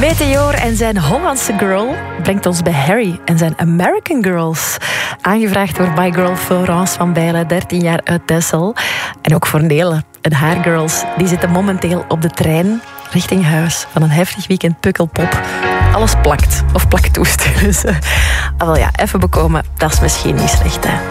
Meteor en zijn Hollandse Girl brengt ons bij Harry en zijn American Girls. Aangevraagd door My Girl Florence van Bijlen, 13 jaar uit Texel. En ook voor Nele en haar girls. Die zitten momenteel op de trein richting huis van een heftig weekend Pukkelpop. Alles plakt of plakt toesturen ze. Wel ja, even bekomen, dat is misschien niet slecht, hè.